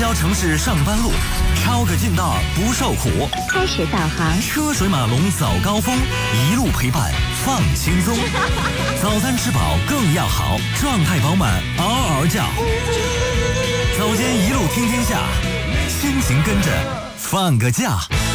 标城市上班路，抄个近道不受苦。 开始导航， 车水马龙早高峰，一路陪伴放轻松。早餐吃饱更要好，状态饱满嗷嗷叫。早间一路听天下，心情跟着放个假。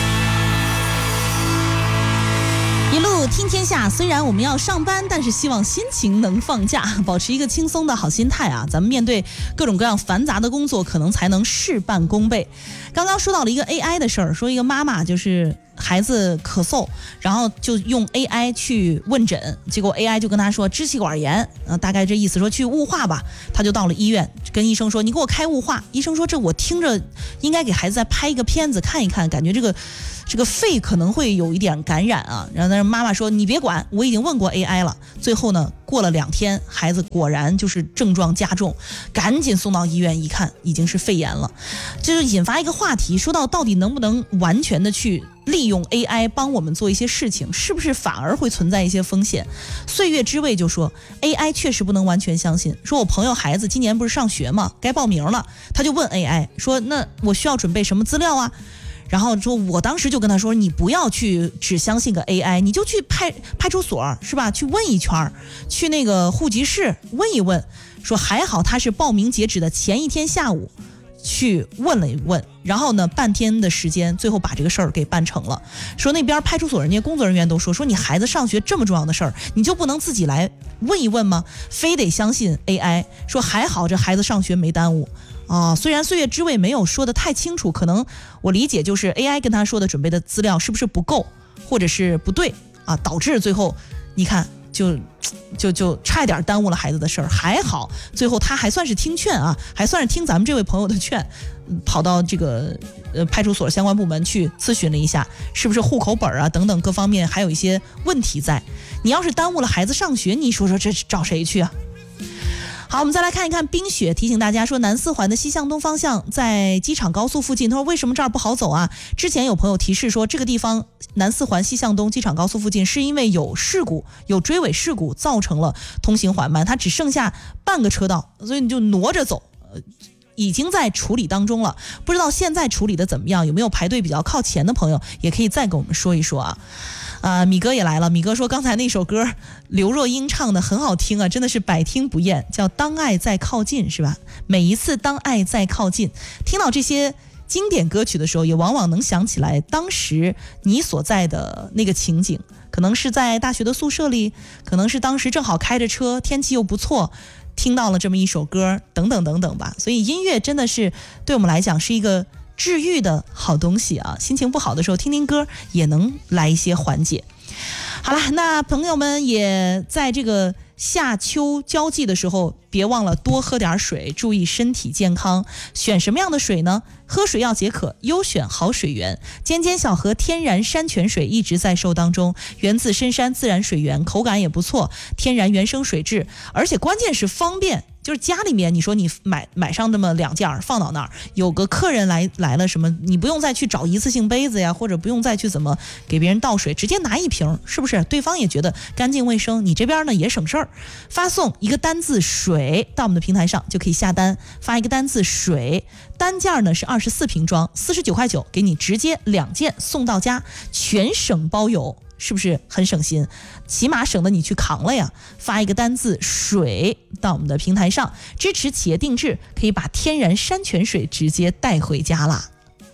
一路听天下，虽然我们要上班，但是希望心情能放假，保持一个轻松的好心态啊！咱们面对各种各样繁杂的工作，可能才能事半功倍。刚刚说到了一个 AI 的事儿，说一个妈妈就是孩子咳嗽，然后就用 AI 去问诊，结果 AI 就跟他说支气管炎，大概这意思说去雾化吧。他就到了医院，跟医生说你给我开雾化。医生说这我听着应该给孩子再拍一个片子看一看，感觉这个肺可能会有一点感染啊。然后但是妈妈说你别管，我已经问过 AI 了。最后呢，过了2天，孩子果然就是症状加重，赶紧送到医院，一看已经是肺炎了。就是引发一个话题，说到底能不能完全的去利用 AI 帮我们做一些事情，是不是反而会存在一些风险？岁月之味就说 AI 确实不能完全相信。说我朋友孩子今年不是上学嘛，该报名了，他就问 AI 说那我需要准备什么资料啊？然后说我当时就跟他说你不要去只相信个 AI， 你就去派出所是吧，去问一圈，去那个户籍室问一问。说还好他是报名截止的前一天下午去问了一问，然后呢半天的时间最后把这个事儿给办成了。说那边派出所人家工作人员都说你孩子上学这么重要的事儿，你就不能自己来问一问吗？非得相信 AI。 说还好这孩子上学没耽误啊，虽然岁月之味没有说的太清楚，可能我理解就是 AI 跟他说的准备的资料是不是不够，或者是不对啊，导致最后你看就差一点耽误了孩子的事儿。还好最后他还算是听劝啊，还算是听咱们这位朋友的劝，跑到这个派出所相关部门去咨询了一下，是不是户口本啊等等各方面还有一些问题在。你要是耽误了孩子上学，你说这找谁去啊？好，我们再来看一看冰雪，提醒大家说南四环的西向东方向在机场高速附近。他说为什么这儿不好走啊？之前有朋友提示说这个地方南四环西向东机场高速附近是因为有事故，有追尾事故造成了通行缓慢，它只剩下半个车道，所以你就挪着走，已经在处理当中了。不知道现在处理的怎么样，有没有排队比较靠前的朋友也可以再跟我们说一说啊。米哥也来了，米哥说刚才那首歌刘若英唱的很好听啊，真的是百听不厌，叫当爱在靠近是吧？每一次当爱在靠近，听到这些经典歌曲的时候，也往往能想起来当时你所在的那个情景，可能是在大学的宿舍里，可能是当时正好开着车，天气又不错，听到了这么一首歌，等等等等吧。所以音乐真的是对我们来讲是一个治愈的好东西啊，心情不好的时候听听歌也能来一些缓解。好了，那朋友们也在这个夏秋交际的时候，别忘了多喝点水，注意身体健康。选什么样的水呢？喝水要解渴，优选好水源。尖尖小河天然山泉水一直在售当中，源自深山自然水源，口感也不错，天然原生水质，而且关键是方便。就是家里面你说你买上这么2件放到那儿，有个客人来了什么，你不用再去找一次性杯子呀，或者不用再去怎么给别人倒水，直接拿一瓶，是不是对方也觉得干净卫生，你这边呢也省事儿。发送一个单字水到我们的平台上就可以下单，发一个单字水，单件呢是24瓶装，49.9块，给你直接2件送到家，全省包邮，是不是很省心？起码省得你去扛了呀。发一个单字水到我们的平台上，支持企业定制，可以把天然山泉水直接带回家啦。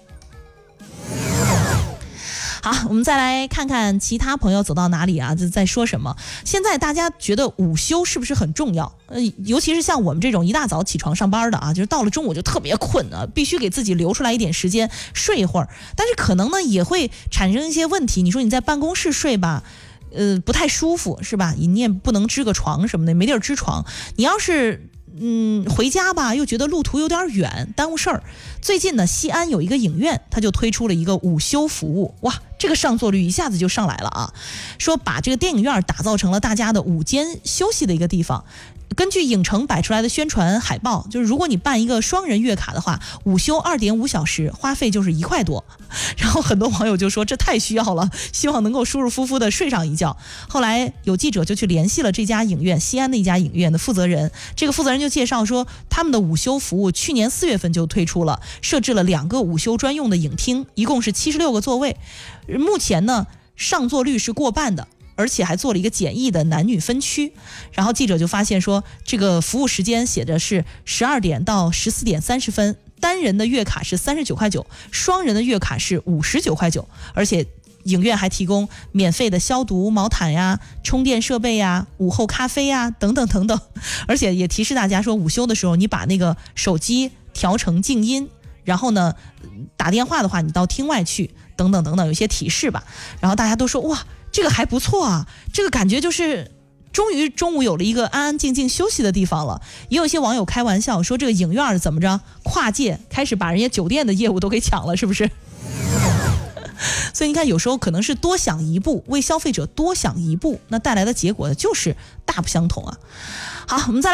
好，我们再来看看其他朋友走到哪里啊，就在说什么。现在大家觉得午休是不是很重要？尤其是像我们这种一大早起床上班的啊，就是到了中午就特别困啊，必须给自己留出来一点时间睡一会儿。但是可能呢也会产生一些问题。你说你在办公室睡吧，不太舒服是吧？你也不能支个床什么的，没地儿支床。你要是回家吧又觉得路途有点远，耽误事儿。最近呢西安有一个影院，他就推出了一个午休服务，哇，这个上座率一下子就上来了啊！说把这个电影院打造成了大家的午间休息的一个地方。 根据影城摆出来的宣传海报，就是如果你办一个双人月卡的话，午休2.5小时，花费就是1块多。然后很多网友就说这太需要了，希望能够舒舒服服的睡上一觉。后来有记者就去联系了这家影院，西安的一家影院的负责人，这个负责人就介绍说，他们的午休服务去年4月份就推出了，设置了2个午休专用的影厅，一共是76个座位，目前呢上座率是过半的，而且还做了一个简易的男女分区。然后记者就发现说，这个服务时间写的是12点到14点30分，单人的月卡是39块9，双人的月卡是59块9，而且影院还提供免费的消毒毛毯呀、充电设备呀、午后咖啡呀等等等等。而且也提示大家说，午休的时候你把那个手机调成静音，然后呢打电话的话你到厅外去，等等等等，有些提示吧。然后大家都说哇，这个还不错啊，这个感觉就是终于中午有了一个安安静静休息的地方了。也有一些网友开玩笑说，这个影院怎么着，跨界开始把人家酒店的业务都给抢了，是不是？所以你看，有时候可能是多想一步，为消费者多想一步，那带来的结果就是大不相同啊。好，我们再来